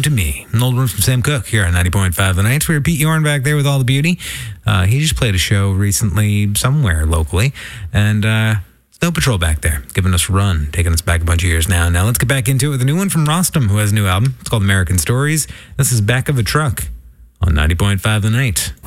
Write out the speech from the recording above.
to Me. An old one from Sam Cooke here on 90.5 The Nights. We were Pete Yorn back there with All the Beauty. He just played a show recently somewhere locally. And Snow Patrol back there, giving us a run, taking us back a bunch of years now. Now let's get back into it with a new one from Rostam, who has a new album. It's called American Stories. This is Back of a Truck on 90.5 The Night.